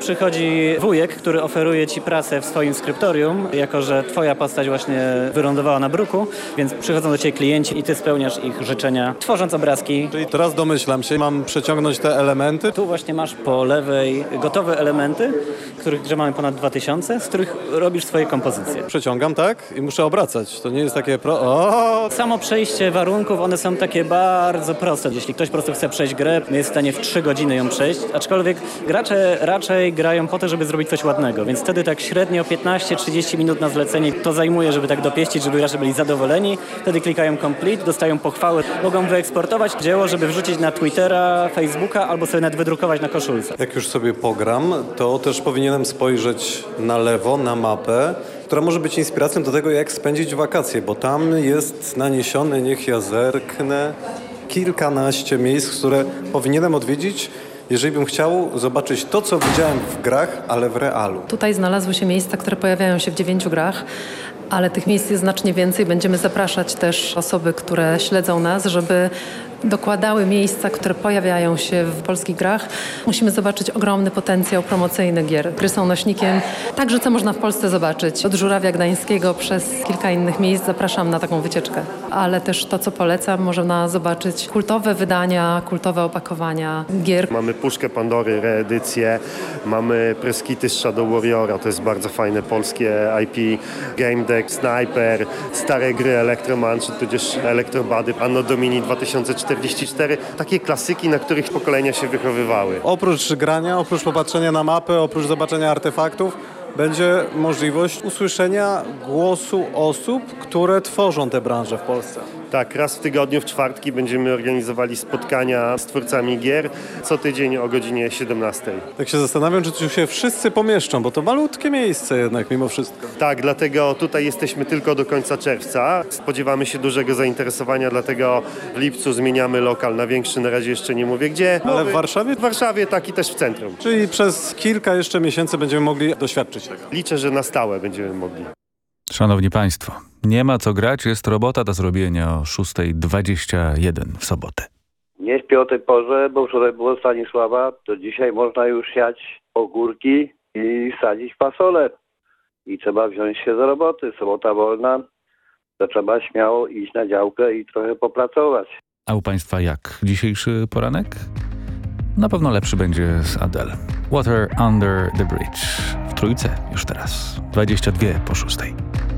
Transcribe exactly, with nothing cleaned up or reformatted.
przychodzi wujek, który oferuje ci pracę w swoim skryptorium, jako że twoja postać właśnie wylądowała na bruku, więc przychodzą do ciebie klienci i ty spełniasz ich życzenia, tworząc obrazki. Czyli teraz domyślam się, mam przeciągnąć te elementy. Tu właśnie masz po lewej gotowe elementy, których że mamy ponad dwa tysiące, z których robisz swoje kompozycje. Przeciągam, tak? I muszę obracać. To nie jest takie pro... O! Samo przejście warunków, one są takie bardzo proste. Jeśli ktoś po prostu chce przejść grę, jest w stanie w trzy godziny ją przejść, aczkolwiek gracze raczej grają po to, żeby zrobić coś ładnego, więc wtedy tak średnio piętnaście trzydzieści minut na zlecenie to zajmuje, żeby tak dopieścić, żeby gracze byli zadowoleni. Wtedy klikają complete, dostają pochwały, mogą wyeksportować dzieło, żeby wrzucić na Twittera, Facebooka albo sobie nawet wydrukować na koszulce. Jak już sobie pogram, to też powinienem spojrzeć na lewo, na mapę, która może być inspiracją do tego, jak spędzić wakacje, bo tam jest naniesione, niech ja zerknę, kilkanaście miejsc, które powinienem odwiedzić, jeżeli bym chciał zobaczyć to, co widziałem w grach, ale w realu. Tutaj znalazły się miejsca, które pojawiają się w dziewięciu grach, ale tych miejsc jest znacznie więcej. Będziemy zapraszać też osoby, które śledzą nas, żeby dokładały miejsca, które pojawiają się w polskich grach. Musimy zobaczyć ogromny potencjał promocyjny gier. Gry są nośnikiem także, co można w Polsce zobaczyć. Od Żurawia Gdańskiego przez kilka innych miejsc zapraszam na taką wycieczkę. Ale też to, co polecam, można zobaczyć kultowe wydania, kultowe opakowania gier. Mamy Puszkę Pandory, reedycję, mamy preskity z Shadow Warriora, to jest bardzo fajne polskie I P, Game Deck, Sniper, stare gry Electroman, czy tudzież Electrobady, Anno Domini dwa tysiące czterdzieści cztery, takie klasyki, na których pokolenia się wychowywały. Oprócz grania, oprócz popatrzenia na mapę, oprócz zobaczenia artefaktów, będzie możliwość usłyszenia głosu osób, które tworzą tę branżę w Polsce. Tak, raz w tygodniu, w czwartki będziemy organizowali spotkania z twórcami gier, co tydzień o godzinie siedemnastej. Tak się zastanawiam, czy tu się wszyscy pomieszczą, bo to malutkie miejsce jednak mimo wszystko. Tak, dlatego tutaj jesteśmy tylko do końca czerwca. Spodziewamy się dużego zainteresowania, dlatego w lipcu zmieniamy lokal na większy, na razie jeszcze nie mówię gdzie. Ale w Warszawie? W Warszawie, tak i też w centrum. Czyli przez kilka jeszcze miesięcy będziemy mogli doświadczyć tego. Liczę, że na stałe będziemy mogli. Szanowni Państwo, nie ma co grać, jest robota do zrobienia o szósta dwadzieścia jeden w sobotę. Nie śpię o tej porze, bo wczoraj było Stanisława, to dzisiaj można już siać ogórki i sadzić fasole. I trzeba wziąć się do roboty. Sobota wolna, to trzeba śmiało iść na działkę i trochę popracować. A u Państwa jak dzisiejszy poranek? Na pewno lepszy będzie z Adele. Water Under the Bridge. W trójce już teraz. dwadzieścia dwie po szóstej.